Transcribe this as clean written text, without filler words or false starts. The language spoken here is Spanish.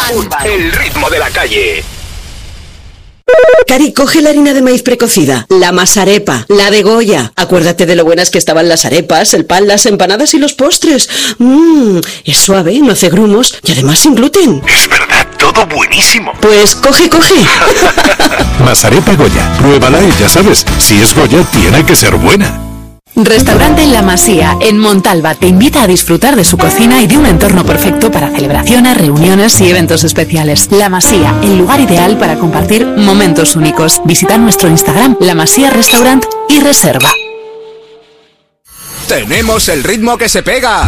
el ritmo de la calle. Cari, coge la harina de maíz precocida, la masarepa, la de Goya. Acuérdate de lo buenas que estaban las arepas, el pan, las empanadas y los postres. Es suave, no hace grumos y además sin gluten. Es verdad, todo buenísimo. Pues coge. Masarepa Goya, pruébala y ya sabes, si es Goya tiene que ser buena. Restaurante La Masía, en Montalba, te invita a disfrutar de su cocina y de un entorno perfecto para celebraciones, reuniones y eventos especiales. La Masía, el lugar ideal para compartir momentos únicos. Visita nuestro Instagram, La Masía Restaurant y reserva. Tenemos el ritmo que se pega.